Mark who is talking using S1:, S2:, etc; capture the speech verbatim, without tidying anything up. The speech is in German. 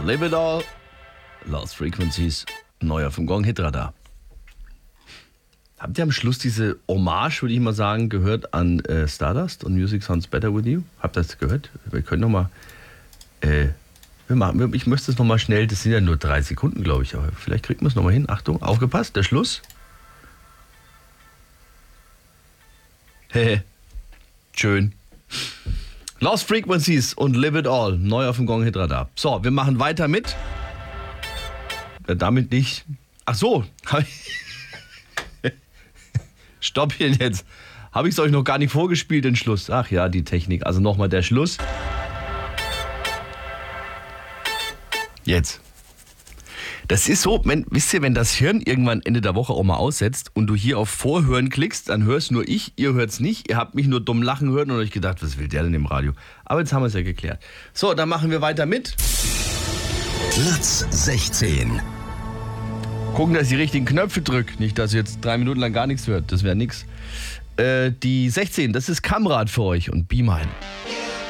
S1: Live It All, Lost Frequencies, neuer vom Gong Hitradar. Habt ihr am Schluss diese Hommage, würde ich mal sagen, gehört an äh, Stardust und Music Sounds Better With You? Habt ihr das gehört? Wir können nochmal, äh, wir machen, ich möchte es nochmal schnell, das sind ja nur drei Sekunden, glaube ich, aber vielleicht kriegt man es nochmal hin. Achtung, aufgepasst, der Schluss. Hehe, schön. Lost Frequencies und Live It All, neu auf dem Gong Hitradar. So, wir machen weiter mit. Äh, damit nicht. Ach so, hab ich Stopp hier jetzt. Habe ich es euch noch gar nicht vorgespielt, den Schluss. Ach ja, die Technik. Also nochmal der Schluss. Jetzt. Das ist so, wenn, wisst ihr, wenn das Hirn irgendwann Ende der Woche auch mal aussetzt und du hier auf Vorhören klickst, dann hörst nur ich, ihr hört's nicht. Ihr habt mich nur dumm lachen hören und euch gedacht, was will der denn im Radio? Aber jetzt haben wir es ja geklärt. So, dann machen wir weiter mit.
S2: Platz sechzehn.
S1: Gucken, dass ich die richtigen Knöpfe drücke. Nicht, dass ihr jetzt drei Minuten lang gar nichts hört. Das wäre nix. Äh, die sechzehn, das ist Kamrat für euch und Be Mine.